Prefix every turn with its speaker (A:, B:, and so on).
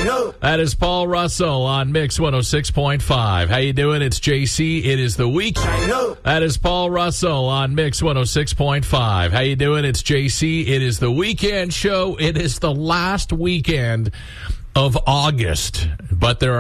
A: That is Paul Russell on Mix 106.5. How you doing? It's JC. It is the week. That is Paul Russell on Mix 106.5. How you doing? It's JC. It is the weekend show. It is the last weekend of August, but there are